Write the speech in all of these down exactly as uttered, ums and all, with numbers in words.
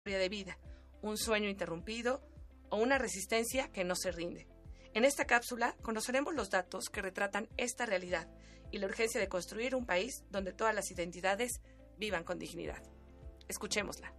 de vida, un sueño interrumpido o una resistencia que no se rinde. En esta cápsula conoceremos los datos que retratan esta realidad y la urgencia de construir un país donde todas las identidades vivan con dignidad. Escuchémosla.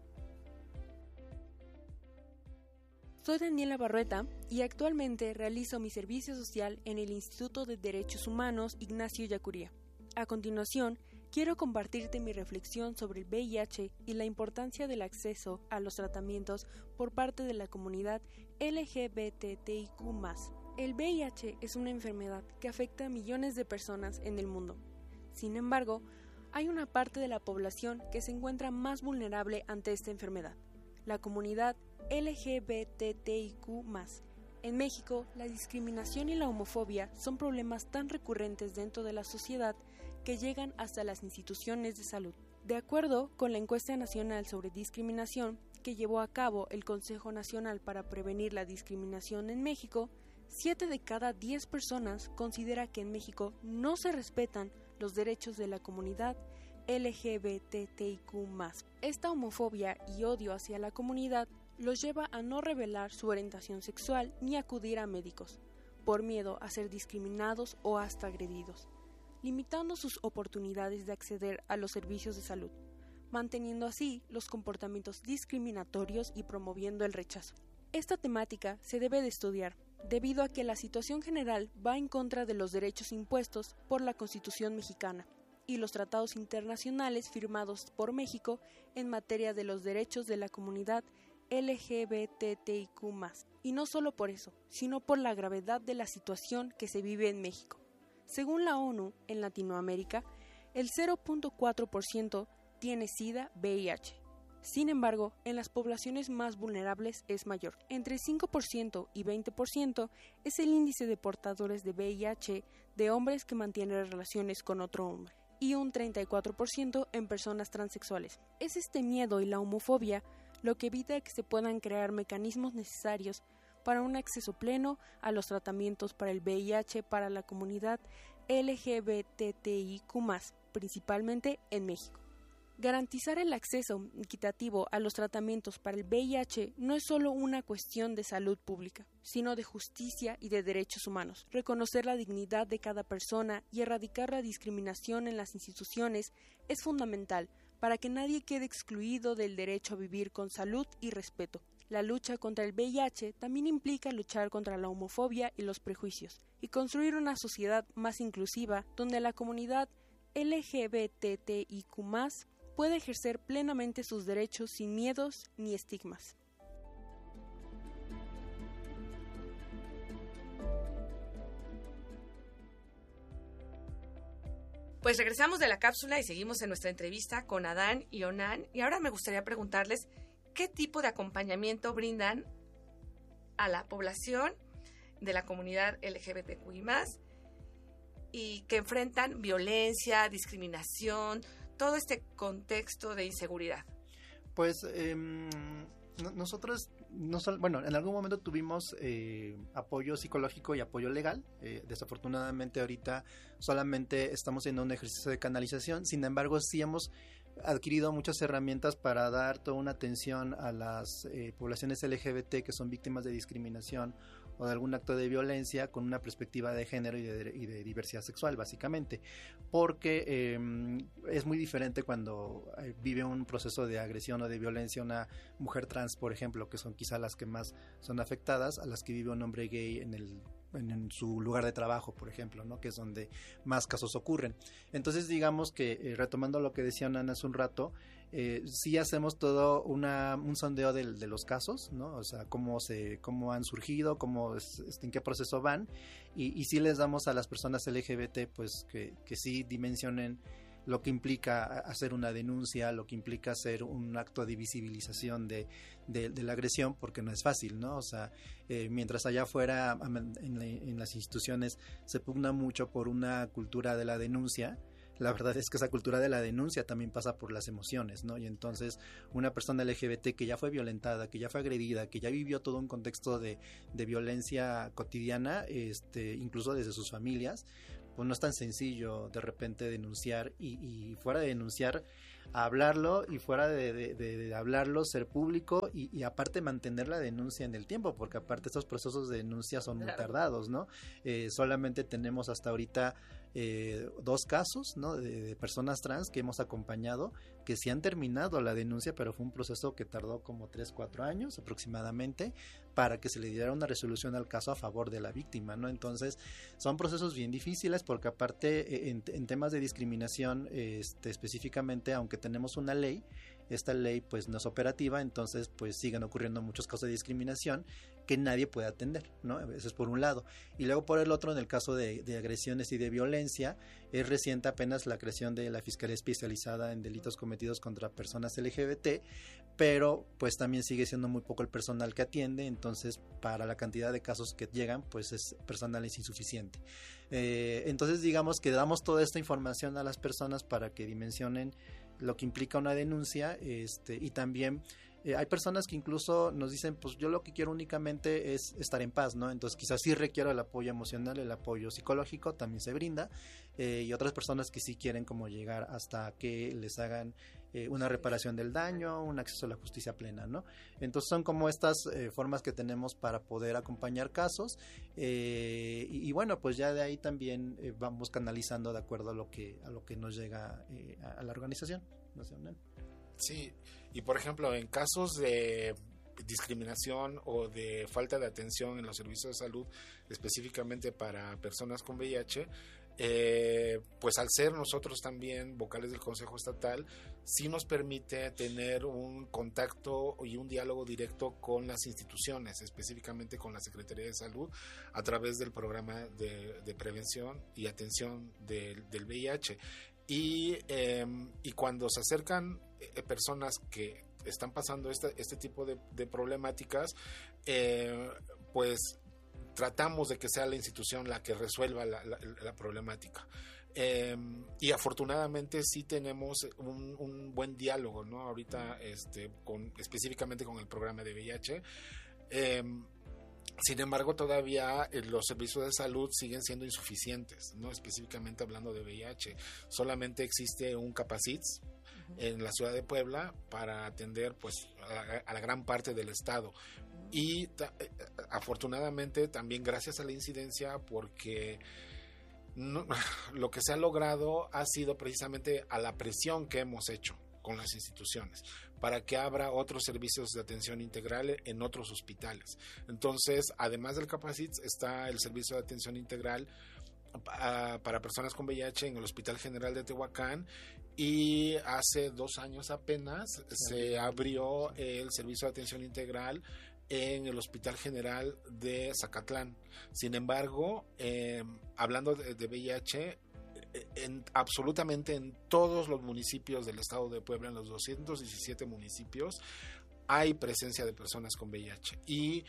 Soy Daniela Barrueta y actualmente realizo mi servicio social en el Instituto de Derechos Humanos Ignacio Ellacuría. A continuación, quiero compartirte mi reflexión sobre el V I H y la importancia del acceso a los tratamientos por parte de la comunidad L G B T I Q más. El V I H es una enfermedad que afecta a millones de personas en el mundo. Sin embargo, hay una parte de la población que se encuentra más vulnerable ante esta enfermedad, la comunidad L G B T I Q más. En México, la discriminación y la homofobia son problemas tan recurrentes dentro de la sociedad que llegan hasta las instituciones de salud. De acuerdo con la encuesta nacional sobre discriminación que llevó a cabo el Consejo Nacional para Prevenir la Discriminación en México, siete de cada diez personas considera que en México no se respetan los derechos de la comunidad L G B T I Q más. Esta homofobia y odio hacia la comunidad los lleva a no revelar su orientación sexual ni acudir a médicos, por miedo a ser discriminados o hasta agredidos, limitando sus oportunidades de acceder a los servicios de salud, manteniendo así los comportamientos discriminatorios y promoviendo el rechazo. Esta temática se debe de estudiar, debido a que la situación general va en contra de los derechos impuestos por la Constitución mexicana y los tratados internacionales firmados por México en materia de los derechos de la comunidad L G B T I Q más. Y no solo por eso, sino por la gravedad de la situación que se vive en México. Según la ONU, en Latinoamérica, el cero punto cuatro por ciento tiene SIDA V I H. Sin embargo, en las poblaciones más vulnerables es mayor. Entre cinco por ciento y veinte por ciento es el índice de portadores de V I H de hombres que mantienen relaciones con otro hombre, y un treinta y cuatro por ciento en personas transexuales. Es este miedo y la homofobia lo que evita que se puedan crear mecanismos necesarios para un acceso pleno a los tratamientos para el V I H para la comunidad L G B T I Q más, principalmente en México. Garantizar el acceso equitativo a los tratamientos para el V I H no es solo una cuestión de salud pública, sino de justicia y de derechos humanos. Reconocer la dignidad de cada persona y erradicar la discriminación en las instituciones es fundamental para que nadie quede excluido del derecho a vivir con salud y respeto. La lucha contra el V I H también implica luchar contra la homofobia y los prejuicios, y construir una sociedad más inclusiva donde la comunidad L G B T I Q más, puede ejercer plenamente sus derechos sin miedos ni estigmas. Pues regresamos de la cápsula y seguimos en nuestra entrevista con Adán y Onan, y ahora me gustaría preguntarles qué tipo de acompañamiento brindan a la población de la comunidad L G B T Q I más, y que enfrentan violencia, discriminación, todo este contexto de inseguridad. Pues eh, nosotros, no sol, bueno, en algún momento tuvimos eh, apoyo psicológico y apoyo legal. Eh, desafortunadamente ahorita solamente estamos haciendo un ejercicio de canalización. Sin embargo, sí hemos adquirido muchas herramientas para dar toda una atención a las eh, poblaciones L G B T que son víctimas de discriminación o de algún acto de violencia con una perspectiva de género y de, y de diversidad sexual, básicamente, porque eh, es muy diferente cuando eh, vive un proceso de agresión o de violencia una mujer trans, por ejemplo, que son quizá las que más son afectadas, a las que vive un hombre gay en el En, en su lugar de trabajo, por ejemplo, ¿no? Que es donde más casos ocurren. Entonces, digamos que, eh, retomando lo que decía Ana hace un rato, eh, sí hacemos todo una, un sondeo de, de los casos, ¿no? O sea, cómo se cómo han surgido, cómo es, en qué proceso van, y, y sí les damos a las personas L G B T, pues, que, que sí dimensionen lo que implica hacer una denuncia, lo que implica hacer un acto de visibilización de, de, de la agresión, porque no es fácil, ¿no? O sea, eh, mientras allá afuera en, la, en las instituciones se pugna mucho por una cultura de la denuncia, la verdad es que esa cultura de la denuncia también pasa por las emociones, ¿no? Y entonces una persona L G B T que ya fue violentada, que ya fue agredida, que ya vivió todo un contexto de, de violencia cotidiana, este, incluso desde sus familias, pues no es tan sencillo de repente denunciar, y, y fuera de denunciar, a hablarlo y fuera de, de, de, de hablarlo, ser público y, y aparte mantener la denuncia en el tiempo, porque aparte estos procesos de denuncia son muy tardados, ¿no? Eh, solamente tenemos hasta ahorita eh, dos casos, ¿no? De, de personas trans que hemos acompañado que sí han terminado la denuncia, pero fue un proceso que tardó como tres, cuatro años aproximadamente para que se le diera una resolución al caso a favor de la víctima, ¿no? Entonces son procesos bien difíciles porque aparte en, en temas de discriminación este, específicamente, aunque tenemos una ley, esta ley pues no es operativa, entonces pues siguen ocurriendo muchos casos de discriminación que nadie puede atender, ¿no? Eso es por un lado. Y luego por el otro, en el caso de, de agresiones y de violencia, es reciente apenas la creación de la Fiscalía Especializada en Delitos Cometidos contra Personas L G B T, pero pues también sigue siendo muy poco el personal que atiende, entonces para la cantidad de casos que llegan, pues es personal es insuficiente. Eh, entonces digamos que damos toda esta información a las personas para que dimensionen lo que implica una denuncia, este, y también eh, hay personas que incluso nos dicen, pues yo lo que quiero únicamente es estar en paz, ¿no? Entonces quizás sí requiero el apoyo emocional, el apoyo psicológico, también se brinda, eh, y otras personas que sí quieren como llegar hasta que les hagan eh, una reparación del daño, un acceso a la justicia plena, ¿no? Entonces son como estas eh, formas que tenemos para poder acompañar casos, eh, y, y bueno, pues ya de ahí también eh, vamos canalizando de acuerdo a lo que, a lo que nos llega eh, a, a la organización nacional. Sí, y por ejemplo, en casos de discriminación o de falta de atención en los servicios de salud, específicamente para personas con V I H, eh, pues al ser nosotros también vocales del Consejo Estatal, sí nos permite tener un contacto y un diálogo directo con las instituciones, específicamente con la Secretaría de Salud, a través del programa de, de prevención y atención del, del V I H. Y, eh, y cuando se acercan eh, personas que están pasando este, este tipo de, de problemáticas, eh, pues tratamos de que sea la institución la que resuelva la, la, la problemática. Eh, y afortunadamente sí tenemos un, un buen diálogo, ¿no? Ahorita este, con, específicamente con el programa de V I H. Eh, Sin embargo, todavía eh, los servicios de salud siguen siendo insuficientes, ¿no? Específicamente hablando de V I H. Solamente existe un Capacits uh-huh. en la ciudad de Puebla para atender pues a la, a la gran parte del estado. Y ta, eh, afortunadamente también gracias a la incidencia, porque no, lo que se ha logrado ha sido precisamente a la presión que hemos hecho con las instituciones para que abra otros servicios de atención integral en otros hospitales. Entonces, además del Capacits, está el servicio de atención integral uh, para personas con V I H en el Hospital General de Tehuacán, y hace dos años apenas sí. se abrió el servicio de atención integral en el Hospital General de Zacatlán. Sin embargo, eh, hablando de, de V I H, en, absolutamente en todos los municipios del estado de Puebla, en los doscientos diecisiete municipios, hay presencia de personas con V I H. Y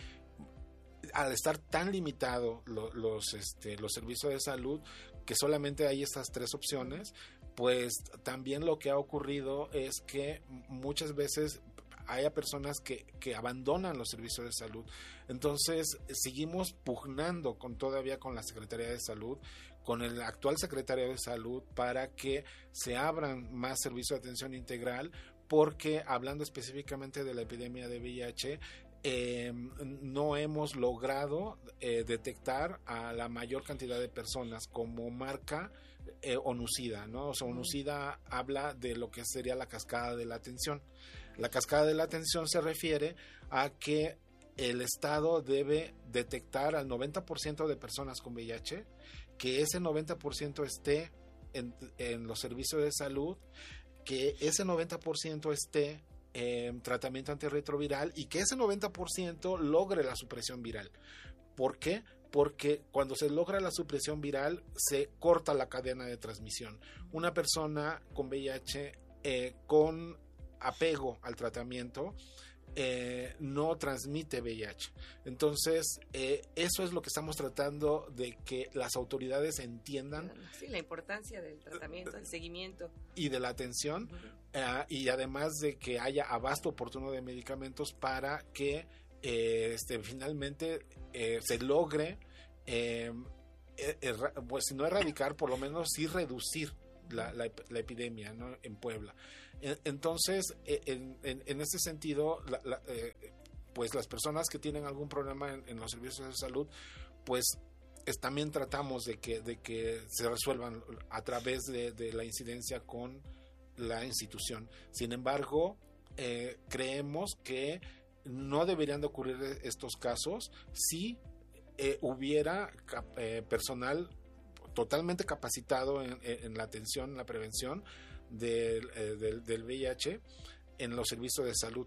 al estar tan limitado lo, los, este, los servicios de salud, que solamente hay estas tres opciones, pues también lo que ha ocurrido es que muchas veces haya personas que, que abandonan los servicios de salud. Entonces seguimos pugnando con todavía con la Secretaría de Salud, con el actual secretario de Salud, para que se abran más servicios de atención integral, porque hablando específicamente de la epidemia de V I H, eh, no hemos logrado eh, detectar a la mayor cantidad de personas como marca eh, ONUCIDA, ¿no? O sea, ONUCIDA habla de lo que sería la cascada de la atención. La cascada de la atención se refiere a que el Estado debe detectar al noventa por ciento de personas con V I H, que ese noventa por ciento esté en, en los servicios de salud, que ese noventa por ciento esté en tratamiento antirretroviral y que ese noventa por ciento logre la supresión viral. ¿Por qué? Porque cuando se logra la supresión viral se corta la cadena de transmisión. Una persona con V I H eh, con apego al tratamiento Eh, no transmite V I H. Entonces eh, eso es lo que estamos tratando de que las autoridades entiendan. Sí, la importancia del tratamiento, del seguimiento y de la atención, uh-huh. uh, y además de que haya abasto oportuno de medicamentos para que eh, este, finalmente eh, se logre eh, er, pues si no erradicar, por lo menos sí reducir la, la, la epidemia, ¿no? En Puebla. Entonces, en, en, en ese sentido, la, la, eh, pues las personas que tienen algún problema en, en los servicios de salud, pues es, también tratamos de que, de que se resuelvan a través de, de la incidencia con la institución. Sin embargo, eh, creemos que no deberían de ocurrir estos casos si eh, hubiera eh, personal totalmente capacitado en, en la atención, en la prevención del, eh, del, del V I H en los servicios de salud.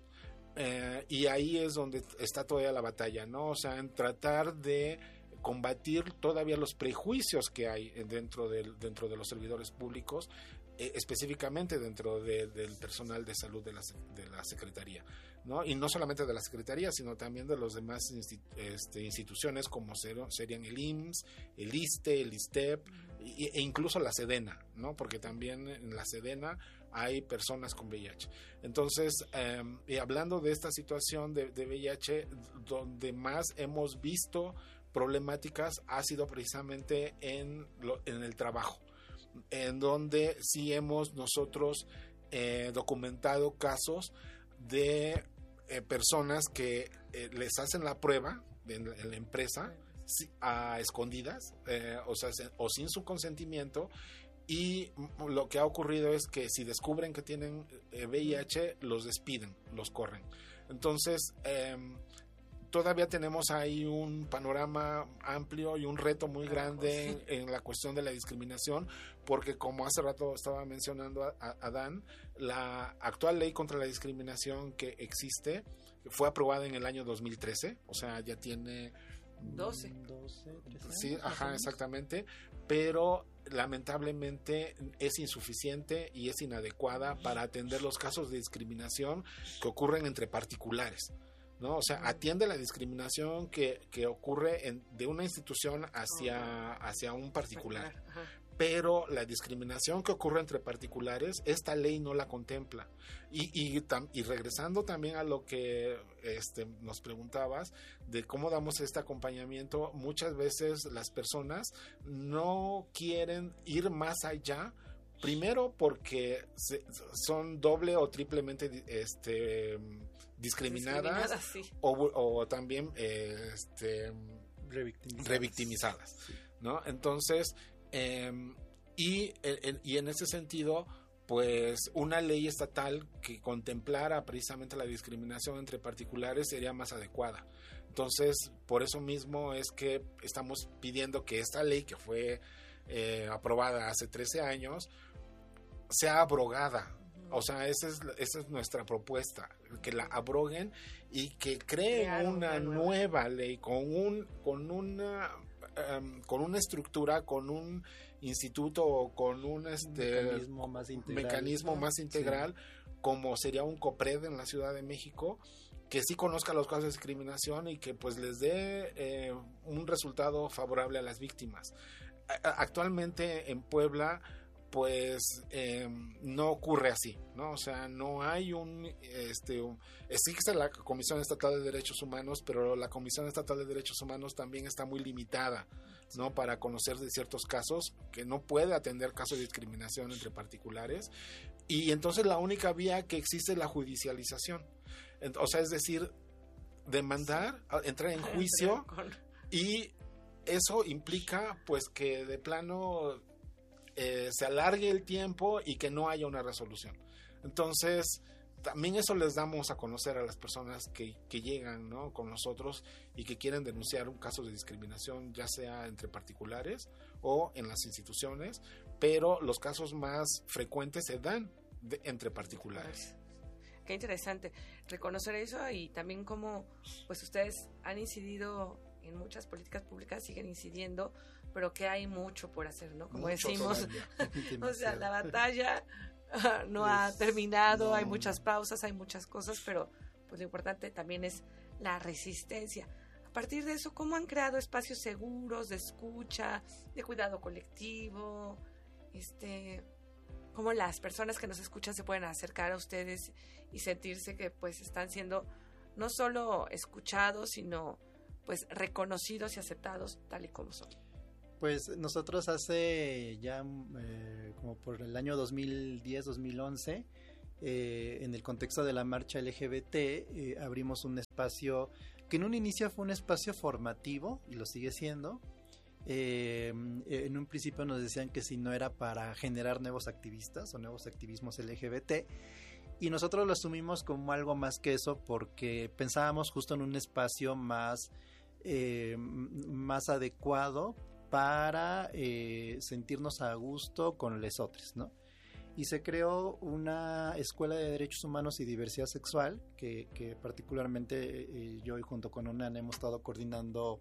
Eh, y ahí es donde está todavía la batalla, ¿no? O sea, en tratar de combatir todavía los prejuicios que hay dentro, del, dentro de los servidores públicos, eh, específicamente dentro de, del personal de salud de la, de la Secretaría, ¿no? Y no solamente de la Secretaría, sino también de los demás institu este, instituciones como ser, serían el I M S S, el ISSSTE, el ISSSTEP e incluso la SEDENA, ¿no? Porque también en la SEDENA hay personas con V I H. Entonces, eh, y hablando de esta situación de, de V I H, donde más hemos visto problemáticas ha sido precisamente en, lo, en el trabajo, en donde sí hemos nosotros eh, documentado casos de eh, personas que eh, les hacen la prueba en, en la empresa sí, a escondidas, eh, o sea, o sin su consentimiento, y lo que ha ocurrido es que si descubren que tienen eh, V I H, los despiden, los corren. Entonces, eh, todavía tenemos ahí un panorama amplio y un reto muy grande en, en la cuestión de la discriminación, porque como hace rato estaba mencionando a, a Adán, la actual ley contra la discriminación que existe fue aprobada en el año dos mil trece, o sea, ya tiene doce, doce, trece años. Sí, ajá, exactamente, pero lamentablemente es insuficiente y es inadecuada para atender los casos de discriminación que ocurren entre particulares, ¿no? O sea, atiende la discriminación que, que ocurre en, de una institución hacia, hacia un particular. Pero la discriminación que ocurre entre particulares, esta ley no la contempla. Y, y, tam, y regresando también a lo que este, nos preguntabas, de cómo damos este acompañamiento, muchas veces las personas no quieren ir más allá. Primero porque se, son doble o triplemente este, discriminadas, discriminadas sí. o, o también eh, este, revictimizadas, revictimizadas sí. ¿no? Entonces, eh, y, en, y en ese sentido, pues una ley estatal que contemplara precisamente la discriminación entre particulares sería más adecuada. Entonces, por eso mismo es que estamos pidiendo que esta ley que fue eh, aprobada hace trece años sea abrogada. O sea, esa es, esa es nuestra propuesta, que la abroguen y que creen Crear una, una nueva. nueva ley con un con una um, con una estructura, con un instituto o con un este mecanismo más integral, mecanismo más integral sí. como sería un COPRED en la Ciudad de México, que sí conozca los casos de discriminación y que pues les dé eh, un resultado favorable a las víctimas. Actualmente en Puebla pues eh, no ocurre así, ¿no? O sea, no hay un, este, un, existe la Comisión Estatal de Derechos Humanos, pero la Comisión Estatal de Derechos Humanos también está muy limitada, ¿no? Para conocer de ciertos casos, que no puede atender casos de discriminación entre particulares, y entonces la única vía que existe es la judicialización. O sea, es decir, demandar, entrar en juicio, y eso implica, pues, que de plano Eh, se alargue el tiempo y que no haya una resolución. Entonces, también eso les damos a conocer a las personas que, que llegan, ¿no? con nosotros y que quieren denunciar un caso de discriminación, ya sea entre particulares o en las instituciones, pero los casos más frecuentes se dan de, entre particulares. Qué interesante reconocer eso, y también cómo pues ustedes han incidido en muchas políticas públicas, siguen incidiendo, pero que hay mucho por hacer, ¿no? Como mucho decimos, o sea, la batalla uh, no ha terminado, no. Hay muchas pausas, hay muchas cosas, pero pues lo importante también es la resistencia. A partir de eso, ¿cómo han creado espacios seguros de escucha, de cuidado colectivo? Este, ¿cómo las personas que nos escuchan se pueden acercar a ustedes y sentirse que pues están siendo no solo escuchados, sino pues reconocidos y aceptados tal y como son? Pues nosotros hace ya eh, como por el año dos mil diez, dos mil once, eh, en el contexto de la marcha L G B T, eh, abrimos un espacio que en un inicio fue un espacio formativo, y lo sigue siendo. Eh, en un principio nos decían que si no era para generar nuevos activistas o nuevos activismos L G B T, y nosotros lo asumimos como algo más que eso, porque pensábamos justo en un espacio más, eh, más adecuado para eh, sentirnos a gusto con los otros, ¿no? Y se creó una escuela de derechos humanos y diversidad sexual que, que particularmente eh, yo y junto con UNAN hemos estado coordinando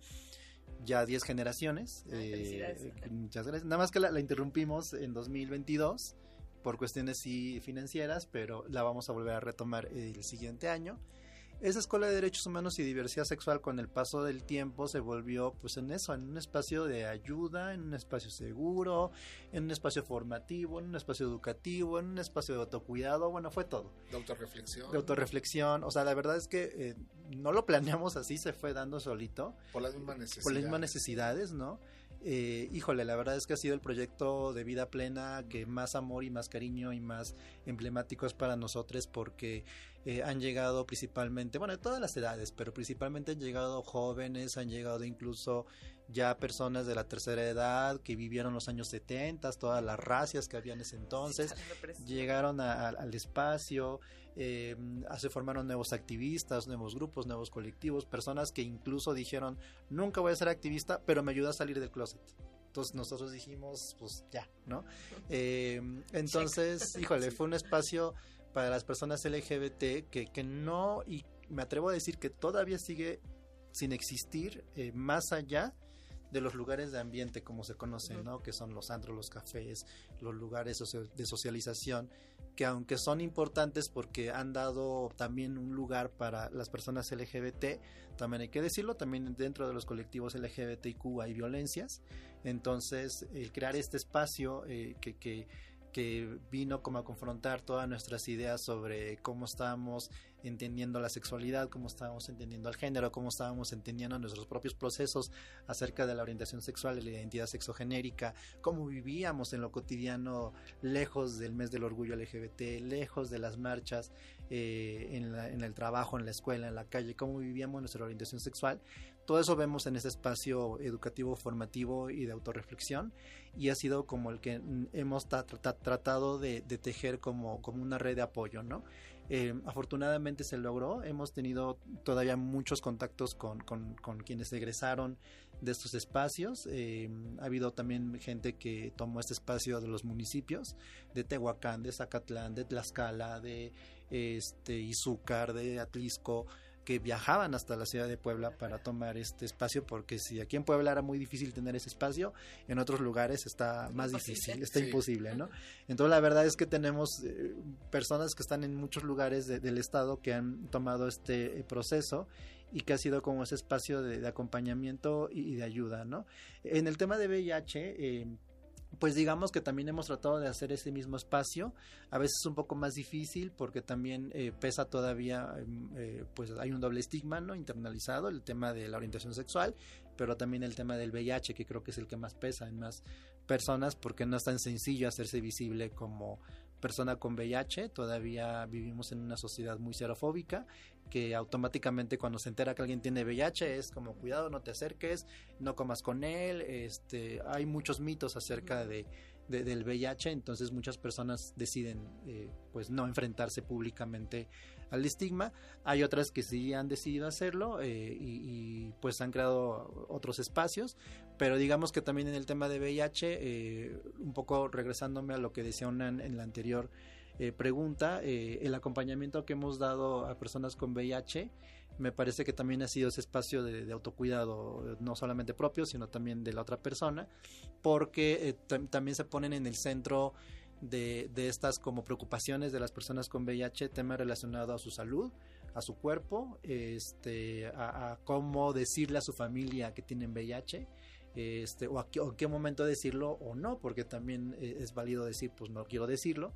ya diez generaciones. Ah, felicidades. Eh, muchas gracias. Nada más que la, la interrumpimos en dos mil veintidós por cuestiones sí financieras, pero la vamos a volver a retomar el siguiente año. Esa escuela de derechos humanos y diversidad sexual, con el paso del tiempo, se volvió pues en eso, en un espacio de ayuda, en un espacio seguro, en un espacio formativo, en un espacio educativo, en un espacio de autocuidado. Bueno, fue todo. De autorreflexión. De autorreflexión. O sea, la verdad es que eh, no lo planeamos así, se fue dando solito. Por las mismas necesidades. Por las mismas necesidades, ¿no? Eh, híjole, la verdad es que ha sido el proyecto de vida plena que más amor y más cariño y más emblemático es para nosotros, porque eh, han llegado principalmente, bueno, de todas las edades, pero principalmente han llegado jóvenes, han llegado incluso ya personas de la tercera edad que vivieron los años setenta, todas las racias que había en ese entonces, llegaron a, a, al espacio. Eh, se formaron nuevos activistas, nuevos grupos, nuevos colectivos, personas que incluso dijeron, nunca voy a ser activista, pero me ayuda a salir del closet. Entonces nosotros dijimos, pues ya, ¿no? Eh, entonces, híjole, fue un espacio para las personas L G B T que, que no, y me atrevo a decir que todavía sigue sin existir, eh, más allá de los lugares de ambiente como se conocen, ¿no? Que son los antros, los cafés, los lugares de socialización, que aunque son importantes porque han dado también un lugar para las personas L G B T, también hay que decirlo, también dentro de los colectivos L G B T I Q hay violencias. Entonces, el crear este espacio eh, que, que, que vino como a confrontar todas nuestras ideas sobre cómo estábamos entendiendo la sexualidad, cómo estábamos entendiendo el género, cómo estábamos entendiendo nuestros propios procesos acerca de la orientación sexual y la identidad sexogenérica, cómo vivíamos en lo cotidiano lejos del mes del orgullo L G B T, lejos de las marchas, eh, en, la, en el trabajo, en la escuela, en la calle, cómo vivíamos nuestra orientación sexual. Todo eso vemos en ese espacio educativo, formativo y de autorreflexión, y ha sido como el que hemos tra- tra- tratado de, de tejer como, como una red de apoyo, ¿no? Eh, afortunadamente se logró, hemos tenido todavía muchos contactos con, con, con quienes egresaron de estos espacios. Eh, ha habido también gente que tomó este espacio de los municipios de Tehuacán, de Zacatlán, de Tlaxcala, de este, Izúcar, de Atlisco, que viajaban hasta la ciudad de Puebla para tomar este espacio, porque si aquí en Puebla era muy difícil tener ese espacio, en otros lugares está más imposible. difícil, está sí. imposible, ¿no? Entonces la verdad es que tenemos eh, personas que están en muchos lugares de, del estado que han tomado este eh, proceso y que ha sido como ese espacio de, de acompañamiento y, y de ayuda, ¿no? En el tema de V I H, eh, pues digamos que también hemos tratado de hacer ese mismo espacio, a veces un poco más difícil porque también eh, pesa todavía, eh, pues hay un doble estigma, ¿no? Internalizado, el tema de la orientación sexual, pero también el tema del V I H, que creo que es el que más pesa en más personas, porque no es tan sencillo hacerse visible como persona con V I H. Todavía vivimos en una sociedad muy xerofóbica, que automáticamente cuando se entera que alguien tiene V I H es como, cuidado, no te acerques, no comas con él. Este, hay muchos mitos acerca de, de del V I H, entonces muchas personas deciden eh, pues no enfrentarse públicamente al estigma. Hay otras que sí han decidido hacerlo eh, y, y pues han creado otros espacios, pero digamos que también en el tema de V I H, eh, un poco regresándome a lo que decía Unan en la anterior Eh, pregunta, eh, el acompañamiento que hemos dado a personas con V I H me parece que también ha sido ese espacio de, de autocuidado, no solamente propio, sino también de la otra persona, porque eh, t- también se ponen en el centro de, de estas como preocupaciones de las personas con V I H, temas relacionados a su salud, a su cuerpo, este, a, a cómo decirle a su familia que tienen V I H, este, o a qué, o qué momento decirlo o no, porque también eh, es válido decir, pues no quiero decirlo.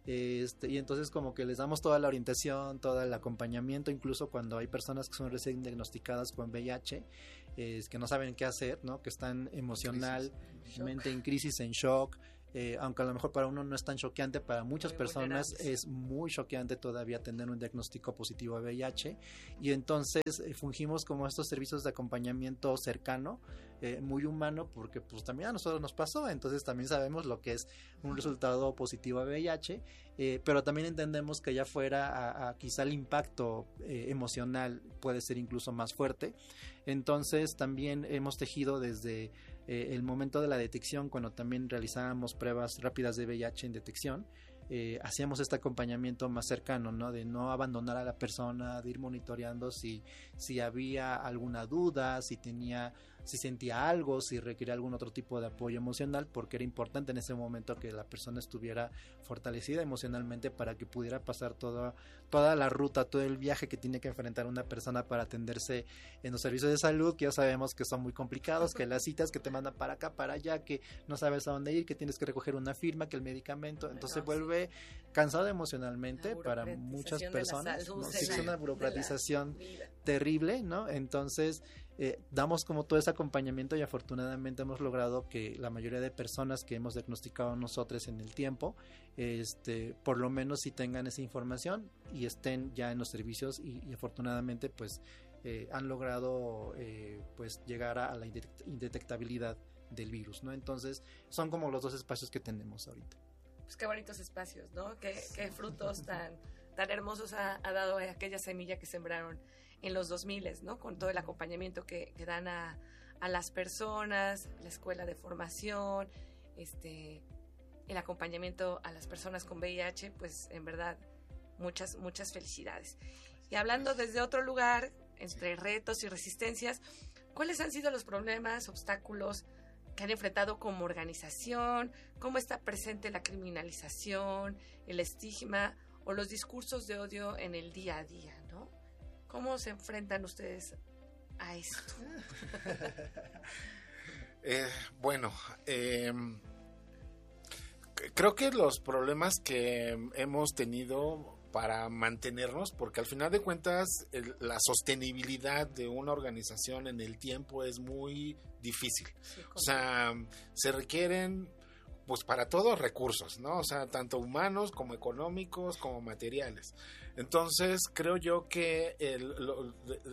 Este, y entonces como que les damos toda la orientación, todo el acompañamiento, incluso cuando hay personas que son recién diagnosticadas con V I H, es que no saben qué hacer, ¿no? Que están emocionalmente en crisis, en shock. Eh, aunque a lo mejor para uno no es tan choqueante, para muchas muy personas es muy choqueante todavía tener un diagnóstico positivo a V I H, y entonces eh, fungimos como estos servicios de acompañamiento cercano, eh, muy humano, porque pues también a nosotros nos pasó, entonces también sabemos lo que es un resultado positivo a V I H, eh, pero también entendemos que allá afuera a, a quizá el impacto eh, emocional puede ser incluso más fuerte. Entonces también hemos tejido desde Eh, el momento de la detección, cuando también realizábamos pruebas rápidas de V I H en detección, eh, hacíamos este acompañamiento más cercano, ¿no? De no abandonar a la persona, de ir monitoreando si, si había alguna duda, si tenía, si sentía algo, si requería algún otro tipo de apoyo emocional, porque era importante en ese momento que la persona estuviera fortalecida emocionalmente para que pudiera pasar toda, toda la ruta, todo el viaje que tiene que enfrentar una persona para atenderse en los servicios de salud, que ya sabemos que son muy complicados, que las citas que te mandan para acá, para allá, que no sabes a dónde ir, que tienes que recoger una firma, que el medicamento, entonces no, vuelve cansado emocionalmente para muchas personas, ¿no? Sí, es una burocratización terrible, ¿no? Entonces eh, damos como todo ese acompañamiento, y afortunadamente hemos logrado que la mayoría de personas que hemos diagnosticado nosotros en el tiempo, este, por lo menos sí tengan esa información y estén ya en los servicios, y, y afortunadamente pues eh, han logrado eh, pues llegar a, a la indetectabilidad del virus, ¿no? Entonces son como los dos espacios que tenemos ahorita. Pues qué bonitos espacios, ¿no? Qué, qué frutos tan, tan hermosos ha, ha dado aquella semilla que sembraron en los dos mil, ¿no? Con todo el acompañamiento que, que dan a, a las personas, la escuela de formación, este, el acompañamiento a las personas con V I H, pues en verdad muchas, muchas felicidades. Y hablando desde otro lugar, entre retos y resistencias, ¿cuáles han sido los problemas, obstáculos que han enfrentado como organización? ¿Cómo está presente la criminalización, el estigma o los discursos de odio en el día a día, ¿no? ¿Cómo se enfrentan ustedes a esto? eh, bueno, eh, creo que los problemas que hemos tenido para mantenernos, porque al final de cuentas el, la sostenibilidad de una organización en el tiempo es muy difícil. Sí, o sea, se requieren pues para todos recursos, ¿no? O sea, tanto humanos como económicos como materiales. Entonces, creo yo que el, lo,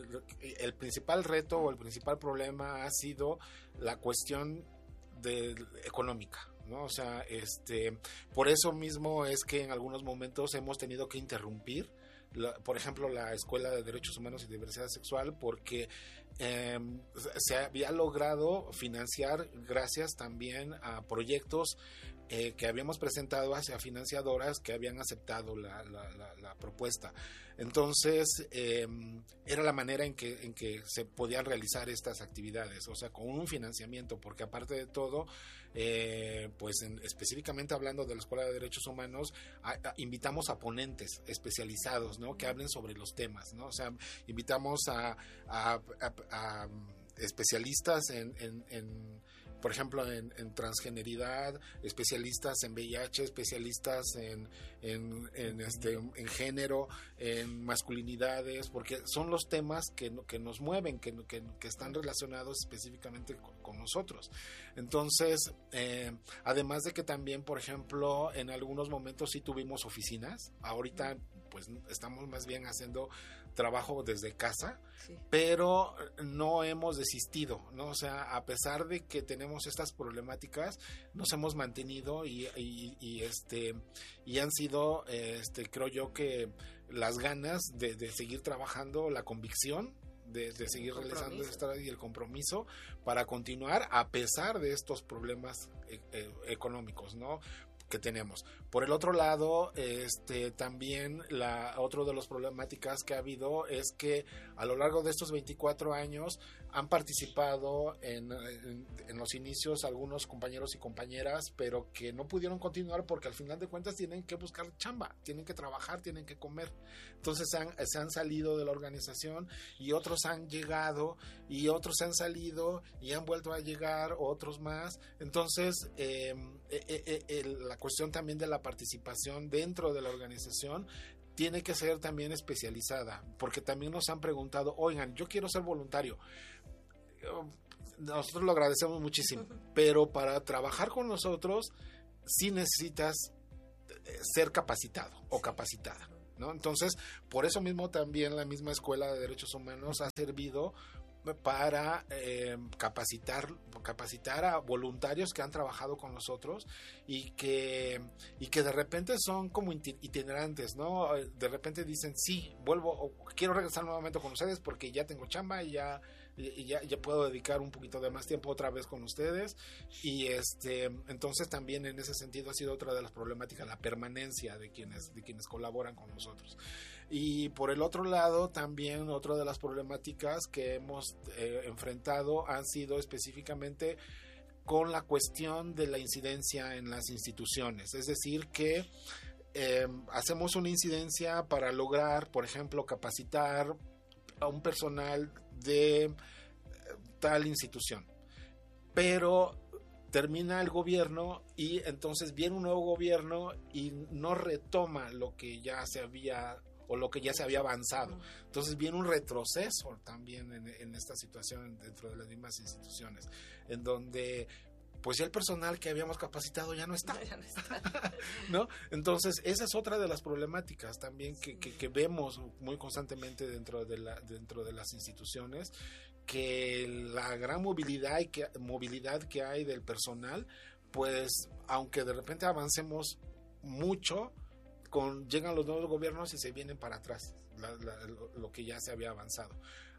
el principal reto o el principal problema ha sido la cuestión de, económica, ¿no? O sea, este, por eso mismo es que en algunos momentos hemos tenido que interrumpir, la, por ejemplo, la Escuela de Derechos Humanos y Diversidad Sexual, porque eh, se había logrado financiar gracias también a proyectos eh, que habíamos presentado hacia financiadoras que habían aceptado la, la, la, la propuesta. Entonces, eh, era la manera en que, en que se podían realizar estas actividades, o sea, con un financiamiento, porque aparte de todo, eh, pues en, específicamente hablando de la Escuela de Derechos Humanos, a, a, invitamos a ponentes especializados, ¿no? Que hablen sobre los temas, ¿no? O sea, invitamos a, a, a, a especialistas en, en, en por ejemplo, en, en transgeneridad, especialistas en V I H, especialistas en, en, en, este, en género, en masculinidades, porque son los temas que, que nos mueven, que, que, que están relacionados específicamente con, con nosotros. Entonces, eh, además de que también, por ejemplo, en algunos momentos sí tuvimos oficinas, ahorita pues estamos más bien haciendo trabajo desde casa, sí, pero no hemos desistido, ¿no? O sea, a pesar de que tenemos estas problemáticas, nos hemos mantenido y, y, y este y han sido, este, creo yo que las ganas de, de seguir trabajando, la convicción de, de seguir realizando esto y el compromiso para continuar a pesar de estos problemas eh, eh, económicos, ¿no? Que tenemos. Por el otro lado, este también la otro de las problemáticas que ha habido es que a lo largo de estos veinticuatro años han participado en, en, en los inicios algunos compañeros y compañeras, pero que no pudieron continuar porque al final de cuentas tienen que buscar chamba, tienen que trabajar, tienen que comer. Entonces han, se han salido de la organización y otros han llegado y otros han salido y han vuelto a llegar, otros más. Entonces eh, eh, eh, eh, la cuestión también de la participación dentro de la organización tiene que ser también especializada, porque también nos han preguntado, oigan, yo quiero ser voluntario. Nosotros lo agradecemos muchísimo, pero para trabajar con nosotros sí necesitas ser capacitado o capacitada, ¿no? Entonces, por eso mismo también la misma Escuela de Derechos Humanos ha servido para eh, capacitar capacitar a voluntarios que han trabajado con nosotros y que y que de repente son como itinerantes, ¿no? De repente dicen, sí, vuelvo, quiero regresar nuevamente con ustedes porque ya tengo chamba y ya y ya, ya puedo dedicar un poquito de más tiempo otra vez con ustedes. Y este entonces también en ese sentido ha sido otra de las problemáticas, la permanencia de quienes de quienes colaboran con nosotros. Y por el otro lado también otra de las problemáticas que hemos eh, enfrentado han sido específicamente con la cuestión de la incidencia en las instituciones, es decir que eh, hacemos una incidencia para lograr, por ejemplo, capacitar a un personal de eh, tal institución, pero termina el gobierno y entonces viene un nuevo gobierno y no retoma lo que ya se había o lo que ya se había avanzado. Entonces viene un retroceso también en, en esta situación dentro de las mismas instituciones, en donde pues ya el personal que habíamos capacitado ya no está, ya no está. ¿no? Entonces esa es otra de las problemáticas también que, que, que vemos muy constantemente dentro de la dentro de las instituciones, que la gran movilidad y que movilidad que hay del personal, pues aunque de repente avancemos mucho, con llegan los nuevos gobiernos y se vienen para atrás la, la, lo, lo que ya se había avanzado.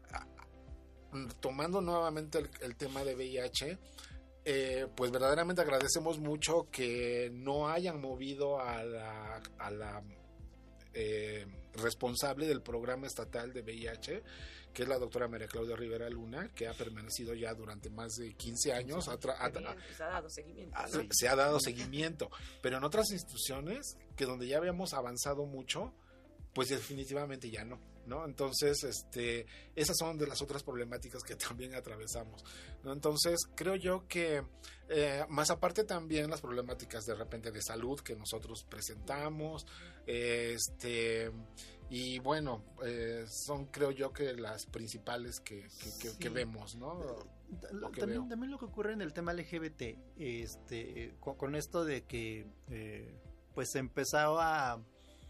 Tomando nuevamente el, el tema de V I H, eh, pues verdaderamente agradecemos mucho que no hayan movido a la, a la eh, responsable del programa estatal de V I H, que es la doctora María Claudia Rivera Luna, que ha permanecido ya durante más de quince años. Ha tra- Bien, pues ha dado seguimiento. ha, se ha dado seguimiento, pero en otras instituciones, que donde ya habíamos avanzado mucho, pues definitivamente ya no, ¿no? Entonces, este, esas son de las otras problemáticas que también atravesamos, ¿no? Entonces, creo yo que, eh, más aparte también las problemáticas de repente de salud que nosotros presentamos, eh, este... y bueno, eh, son creo yo que las principales que, que, que, sí. que vemos, ¿no? Lo que también, también lo que ocurre en el tema L G B T, este, con, con esto de que eh, pues se empezaba a,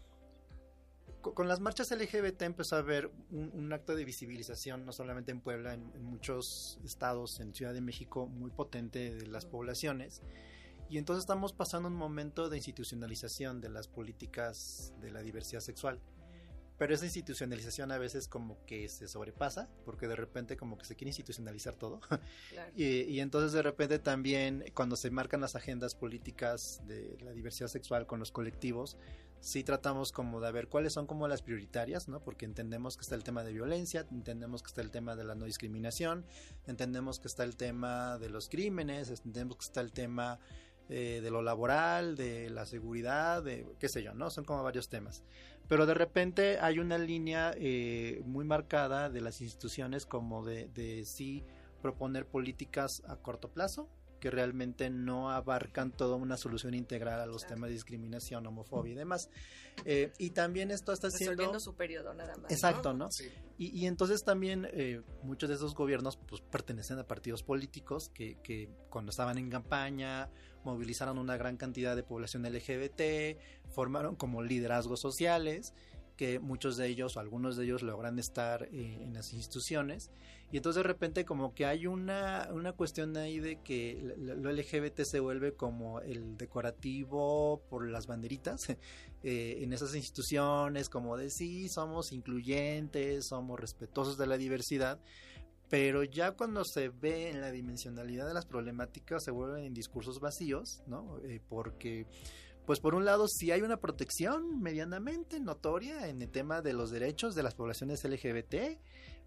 con, con las marchas L G B T empezó a haber un, un acto de visibilización, no solamente en Puebla, en, en muchos estados, en Ciudad de México, muy potente de las poblaciones. Y entonces estamos pasando un momento de institucionalización de las políticas de la diversidad sexual. Pero esa institucionalización a veces como que se sobrepasa, porque de repente como que se quiere institucionalizar todo. Claro. y, y entonces de repente también cuando se marcan las agendas políticas de la diversidad sexual con los colectivos, sí tratamos como de ver cuáles son como las prioritarias, ¿no? Porque entendemos que está el tema de violencia, entendemos que está el tema de la no discriminación, entendemos que está el tema de los crímenes, entendemos que está el tema eh, de lo laboral, de la seguridad, de qué sé yo, ¿no? Son como varios temas. Pero de repente hay una línea eh, muy marcada de las instituciones como de, de sí proponer políticas a corto plazo que realmente no abarcan toda una solución integral a los claro. temas de discriminación, homofobia y demás. Eh, y también esto está siendo... su periodo nada más. Exacto, ¿no? ¿no? Sí. Y, y entonces también eh, muchos de esos gobiernos pues pertenecen a partidos políticos que, que cuando estaban en campaña movilizaron una gran cantidad de población L G B T, formaron como liderazgos sociales, que muchos de ellos o algunos de ellos logran estar eh, en las instituciones, y entonces de repente como que hay una, una cuestión ahí de que lo L G B T se vuelve como el decorativo por las banderitas eh, en esas instituciones, como de sí, somos incluyentes, somos respetuosos de la diversidad, pero ya cuando se ve en la dimensionalidad de las problemáticas se vuelven en discursos vacíos, ¿no? Eh, porque, pues por un lado sí hay una protección medianamente notoria en el tema de los derechos de las poblaciones L G B T,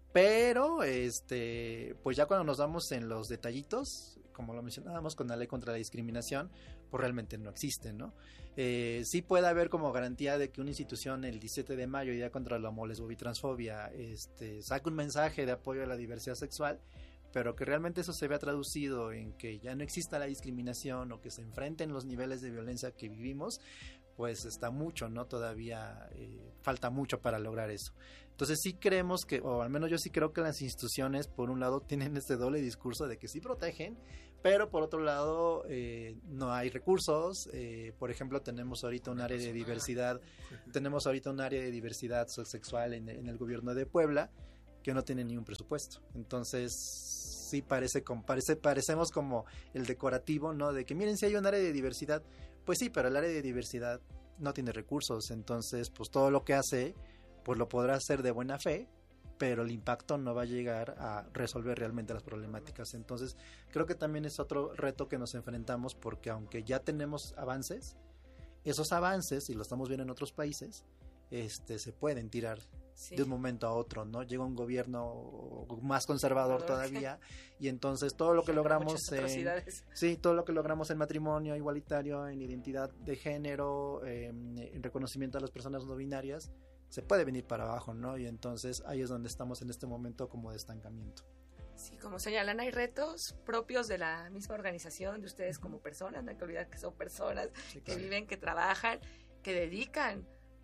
Pero, este, pues ya cuando nos damos en los detallitos, como lo mencionábamos con la ley contra la discriminación, pues realmente no existen, ¿no? Eh, sí puede haber como garantía de que una institución el diecisiete de mayo, Día contra la Homolesbofobia y Transfobia, este, saque un mensaje de apoyo a la diversidad sexual, pero que realmente eso se vea traducido en que ya no exista la discriminación o que se enfrenten los niveles de violencia que vivimos, pues está mucho, ¿no? Todavía eh, falta mucho para lograr eso. Entonces sí creemos que, o al menos yo sí creo que las instituciones, por un lado, tienen este doble discurso de que sí protegen, pero por otro lado eh, no hay recursos. Eh, por ejemplo, tenemos ahorita un área de diversidad, tenemos ahorita un área de diversidad sexual en, en el gobierno de Puebla que no tiene ni un presupuesto. Entonces sí parece, parece parecemos como el decorativo, ¿no? De que miren, si hay un área de diversidad, pues sí, pero el área de diversidad no tiene recursos. Entonces, pues todo lo que hace, pues lo podrá hacer de buena fe, pero el impacto no va a llegar a resolver realmente las problemáticas. Entonces, creo que también es otro reto que nos enfrentamos, porque aunque ya tenemos avances, esos avances, y lo estamos viendo en otros países, este, se pueden tirar sí. de un momento a otro, ¿no? Llega un gobierno más conservador todavía, y entonces todo lo que logramos en, sí, todo lo que logramos en matrimonio igualitario, en identidad de género, eh, en reconocimiento a las personas no binarias, se puede venir para abajo, ¿no? Y entonces ahí es donde estamos en este momento como de estancamiento. Sí, como señalan, hay retos propios de la misma organización, de ustedes como personas, no hay que olvidar que son personas sí, claro. que viven, que trabajan, que dedican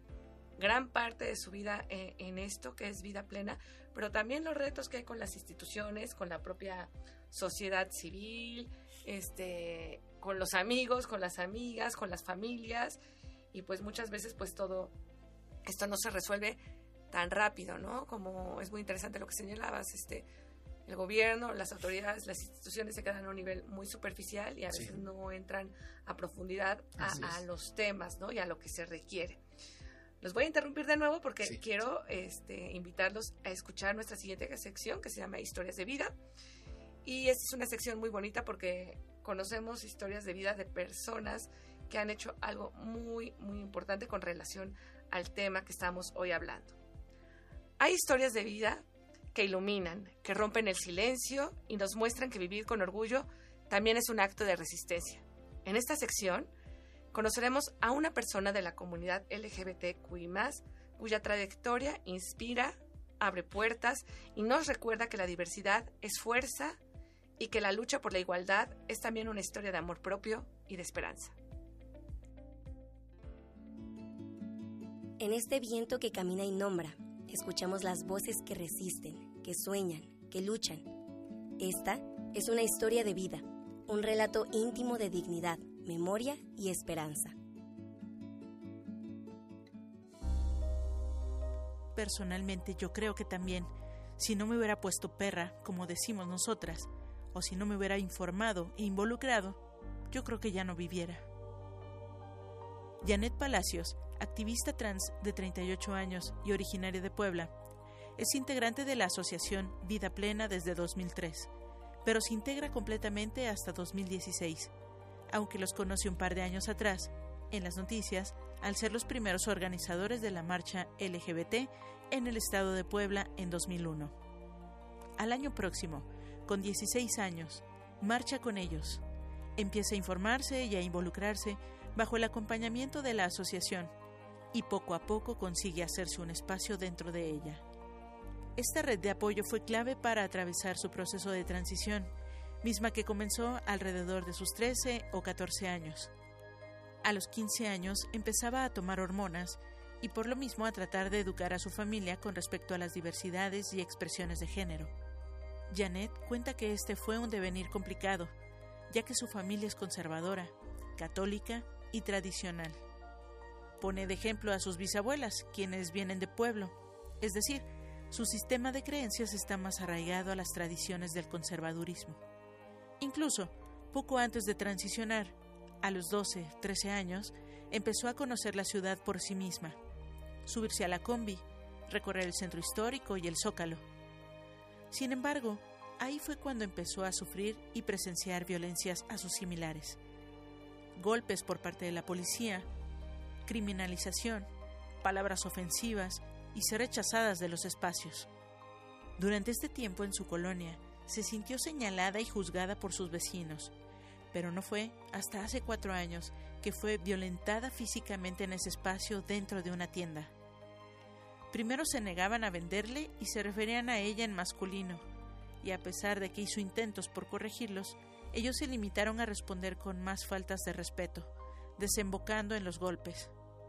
gran parte de su vida en, en esto que es vida plena, pero también los retos que hay con las instituciones, con la propia sociedad civil, este, con los amigos, con las amigas, con las familias, y pues muchas veces pues todo esto no se resuelve tan rápido, ¿no? Como es muy interesante lo que señalabas, este, el gobierno, las autoridades, las instituciones se quedan a un nivel muy superficial y a veces sí. no entran a profundidad a, a los temas, ¿no? Y a lo que se requiere. Los voy a interrumpir de nuevo porque sí. quiero este, invitarlos a escuchar nuestra siguiente sección que se llama Historias de Vida. Y esta es una sección muy bonita porque conocemos historias de vida de personas que han hecho algo muy, muy importante con relación al tema que estamos hoy hablando. Hay historias de vida que iluminan, que rompen el silencio y nos muestran que vivir con orgullo también es un acto de resistencia. En esta sección conoceremos a una persona de la comunidad L G B T Q I más, cuya trayectoria inspira, abre puertas y nos recuerda que la diversidad es fuerza y que la lucha por la igualdad es también una historia de amor propio y de esperanza. En este viento que camina y nombra, escuchamos las voces que resisten, que sueñan, que luchan. Esta es una historia de vida, un relato íntimo de dignidad, memoria y esperanza. Personalmente yo creo que también, si no me hubiera puesto perra, como decimos nosotras, o si no me hubiera informado e involucrado, yo creo que ya no viviera. Janet Palacios, activista trans de treinta y ocho años y originaria de Puebla, es integrante de la asociación Vida Plena desde dos mil tres, pero se integra completamente hasta dos mil dieciséis, aunque los conoce un par de años atrás, en las noticias, al ser los primeros organizadores de la marcha L G B T en el estado de Puebla en dos mil uno. Al año próximo, con dieciséis años, marcha con ellos. Empieza a informarse y a involucrarse bajo el acompañamiento de la asociación y poco a poco consigue hacerse un espacio dentro de ella. Esta red de apoyo fue clave para atravesar su proceso de transición, misma que comenzó alrededor de sus trece o catorce años. A los quince años empezaba a tomar hormonas y por lo mismo a tratar de educar a su familia con respecto a las diversidades y expresiones de género. Janet cuenta que este fue un devenir complicado, ya que su familia es conservadora, católica y tradicional. Pone de ejemplo a sus bisabuelas, quienes vienen de pueblo, es decir, su sistema de creencias está más arraigado a las tradiciones del conservadurismo. Incluso, poco antes de transicionar, a los doce, trece años, empezó a conocer la ciudad por sí misma, subirse a la combi, recorrer el centro histórico y el Zócalo. Sin embargo, ahí fue cuando empezó a sufrir y presenciar violencias a sus similares. Golpes por parte de la policía, criminalización, palabras ofensivas y ser rechazadas de los espacios. Durante este tiempo en su colonia, se sintió señalada y juzgada por sus vecinos, pero no fue hasta hace cuatro años que fue violentada físicamente en ese espacio dentro de una tienda. Primero se negaban a venderle y se referían a ella en masculino, y a pesar de que hizo intentos por corregirlos, ellos se limitaron a responder con más faltas de respeto, desembocando en los golpes.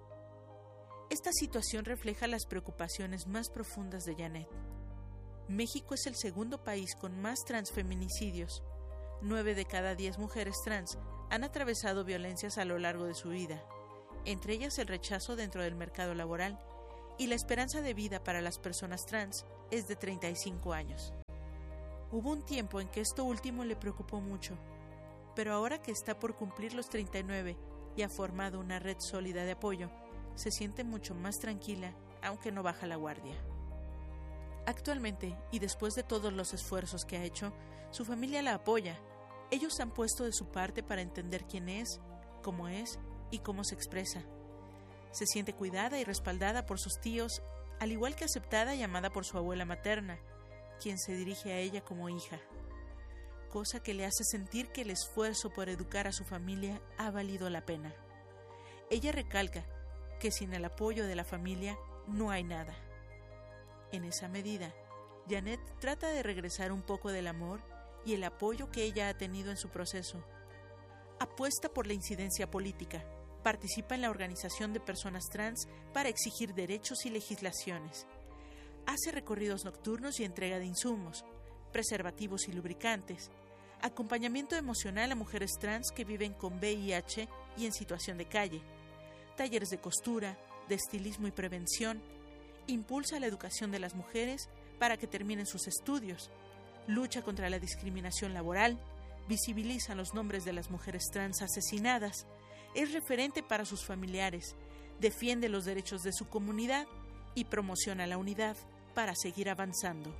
Esta situación refleja las preocupaciones más profundas de Janet. México es el segundo país con más transfeminicidios. Nueve de cada diez mujeres trans han atravesado violencias a lo largo de su vida, entre ellas el rechazo dentro del mercado laboral, y la esperanza de vida para las personas trans es de treinta y cinco años. Hubo un tiempo en que esto último le preocupó mucho, pero ahora que está por cumplir los treinta y nueve y ha formado una red sólida de apoyo, se siente mucho más tranquila, aunque no baja la guardia. Actualmente, y después de todos los esfuerzos que ha hecho, su familia la apoya. Ellos han puesto de su parte para entender quién es, cómo es y cómo se expresa. Se siente cuidada y respaldada por sus tíos, al igual que aceptada y amada por su abuela materna, quien se dirige a ella como hija, cosa que le hace sentir que el esfuerzo por educar a su familia ha valido la pena. Ella recalca que sin el apoyo de la familia no hay nada. En esa medida, Janet trata de regresar un poco del amor y el apoyo que ella ha tenido en su proceso. Apuesta por la incidencia política, participa en la organización de personas trans para exigir derechos y legislaciones. Hace recorridos nocturnos y entrega de insumos, preservativos y lubricantes, acompañamiento emocional a mujeres trans que viven con V I H y en situación de calle, talleres de costura, de estilismo y prevención, impulsa la educación de las mujeres para que terminen sus estudios, lucha contra la discriminación laboral, visibiliza los nombres de las mujeres trans asesinadas, es referente para sus familiares, defiende los derechos de su comunidad y promociona la unidad para seguir avanzando.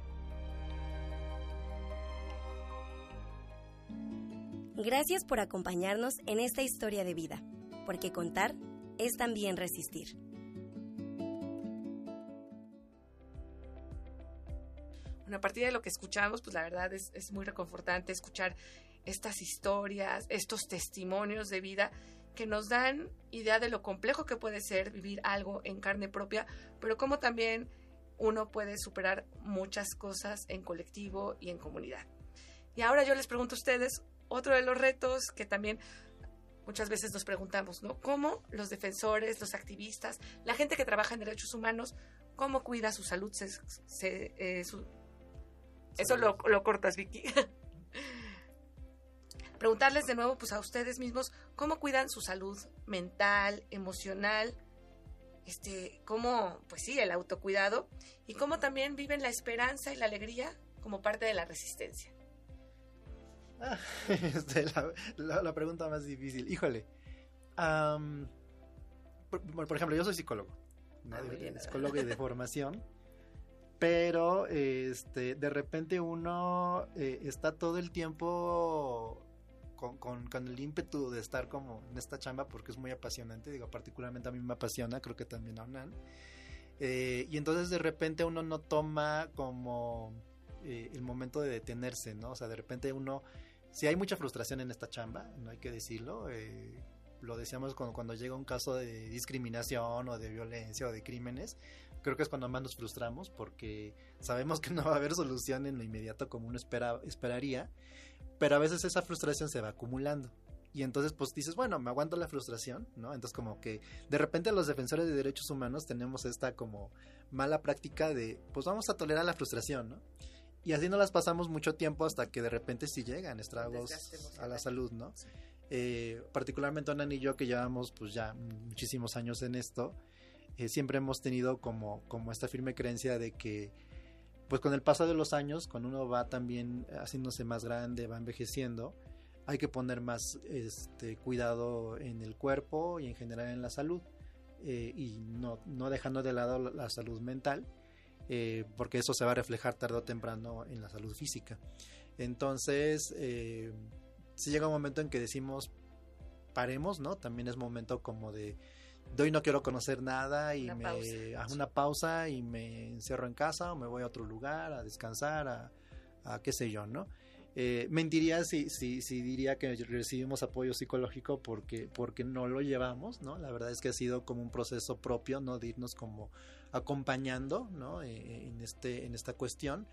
Gracias por acompañarnos en esta historia de vida, porque contar es también resistir. Bueno, a partir de lo que escuchamos, pues la verdad es, es muy reconfortante escuchar estas historias, estos testimonios de vida que nos dan idea de lo complejo que puede ser vivir algo en carne propia, pero cómo también uno puede superar muchas cosas en colectivo y en comunidad. Y ahora yo les pregunto a ustedes, otro de los retos que también muchas veces nos preguntamos, ¿no? ¿Cómo los defensores, los activistas, la gente que trabaja en derechos humanos, cómo cuida su salud? Se, se, eh, su... Eso lo, lo cortas, Vicky. Preguntarles de nuevo, pues a ustedes mismos, ¿cómo cuidan su salud mental, emocional? Este, cómo, pues sí, el autocuidado, y cómo también viven la esperanza y la alegría como parte de la resistencia. Ah, este, la, la, la pregunta más difícil. Híjole. Um, por, por ejemplo, yo soy psicólogo, ¿no? Ah, de, bien, de, psicólogo y de formación. Pero este, de repente uno eh, está todo el tiempo con, con, con el ímpetu de estar como en esta chamba porque es muy apasionante. Digo, particularmente a mí me apasiona, creo que también a Onan. Eh, y entonces de repente uno no toma como eh, el momento de detenerse, ¿no? O sea, de repente uno, si hay mucha frustración en esta chamba, no hay que decirlo, eh, lo decíamos cuando, cuando llega un caso de discriminación o de violencia o de crímenes, creo que es cuando más nos frustramos porque sabemos que no va a haber solución en lo inmediato como uno espera, esperaría, pero a veces esa frustración se va acumulando. Y entonces pues dices, bueno, me aguanto la frustración, ¿no? Entonces como que de repente los defensores de derechos humanos tenemos esta como mala práctica de, pues vamos a tolerar la frustración, ¿no? Y así nos las pasamos mucho tiempo hasta que de repente sí llegan estragos a la salud, ¿no? Sí. Eh, particularmente Onan y yo que llevamos pues ya muchísimos años en esto, eh, siempre hemos tenido como, como esta firme creencia de que pues con el paso de los años, cuando uno va también haciéndose más grande, va envejeciendo, hay que poner más este, cuidado en el cuerpo y en general en la salud, eh, y no, no dejando de lado la, la salud mental, eh, porque eso se va a reflejar tarde o temprano en la salud física. Entonces, eh, si llega un momento en que decimos paremos, ¿no? También es momento como de de hoy no quiero conocer nada y Una me pausa. hago una pausa y me encierro en casa o me voy a otro lugar a descansar, a, a qué sé yo, ¿no? Eh, mentiría si, si, si diría que recibimos apoyo psicológico porque, porque no lo llevamos, ¿no? La verdad es que ha sido como un proceso propio, ¿no? De irnos como acompañando, ¿no? Eh, en, este, en esta cuestión.